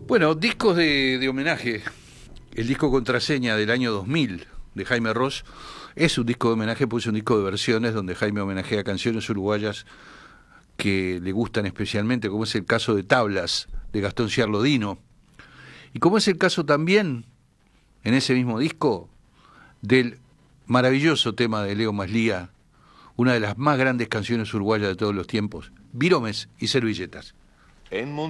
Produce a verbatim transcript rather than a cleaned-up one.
Bueno, discos de, de homenaje. El disco Contraseña del año dos mil de Jaime Ross es un disco de homenaje, pues es un disco de versiones donde Jaime homenajea canciones uruguayas que le gustan especialmente, como es el caso de Tablas, de Gastón Ciarlodino. Y como es el caso también, en ese mismo disco, del maravilloso tema de Leo Maslía, una de las más grandes canciones uruguayas de todos los tiempos, Viromes y servilletas. En